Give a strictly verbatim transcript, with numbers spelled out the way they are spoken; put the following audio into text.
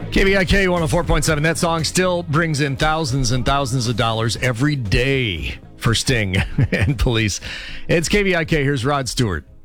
K V I K one oh four point seven. That song still brings in thousands and thousands of dollars every day for Sting and Police. It's K V I K. Here's Rod Stewart.